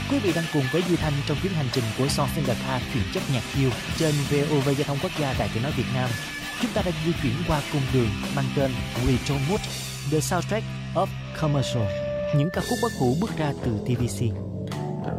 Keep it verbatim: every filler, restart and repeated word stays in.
Quý vị đang cùng với Duy Thanh trong chuyến hành trình của Songs in the Car chuyển chất nhạc yêu trên vê o vê Giao thông Quốc gia Đài Tiếng nói Việt Nam. Chúng ta đang di chuyển qua cung đường mang tên Retro Mood, The Soundtrack of Commercial, những ca khúc bất hủ bước ra từ tê vê xê.